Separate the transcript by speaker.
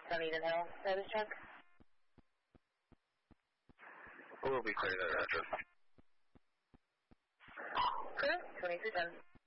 Speaker 1: Dunedin Hill, service check.
Speaker 2: Who will be clearing that address?
Speaker 1: Correct, 2310.